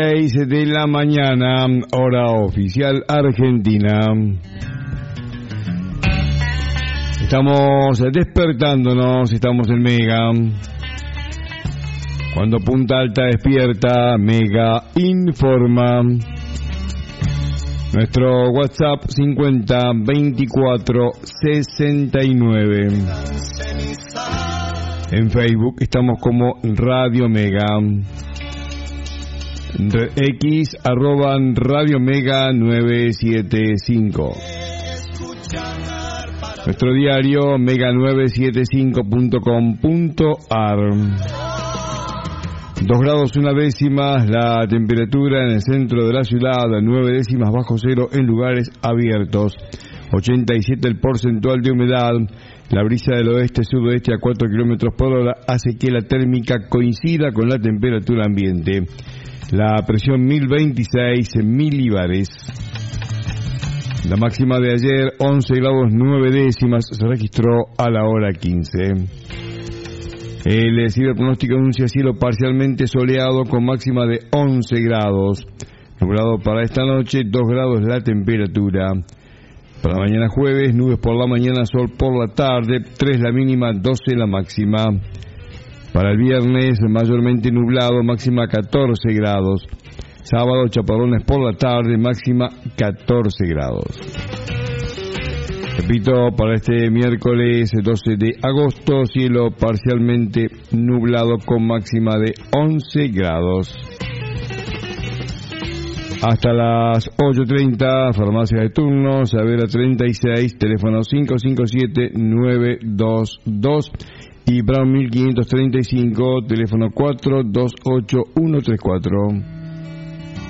6 de la mañana, hora oficial Argentina. Estamos despertándonos, estamos en Mega. Cuando Punta Alta despierta, Mega informa. Nuestro WhatsApp 50 24 69. En Facebook estamos como Radio Mega. X @ Radio Mega 975. Nuestro diario mega975.com.ar. 2 grados 1 décimas la temperatura en el centro de la ciudad, 9 décimas bajo cero en lugares abiertos, 87 el porcentual de humedad. La brisa del oeste-sudoeste a 4 kilómetros por hora hace que la térmica coincida con la temperatura ambiente. La presión 1026 milíbares. La máxima de ayer, 11 grados 9 décimas, se registró a la hora 15. El ciberpronóstico anuncia cielo parcialmente soleado con máxima de 11 grados. Nublado para esta noche, 2 grados la temperatura. Para mañana jueves, nubes por la mañana, sol por la tarde, 3 la mínima, 12 la máxima. Para el viernes, mayormente nublado, máxima 14 grados. Sábado, chaparrones por la tarde, máxima 14 grados. Repito, para este miércoles 12 de agosto, cielo parcialmente nublado con máxima de 11 grados. Hasta las 8:30, farmacia de turno, Saavedra 36, teléfono 557-922 y Brown 1535, teléfono 428134.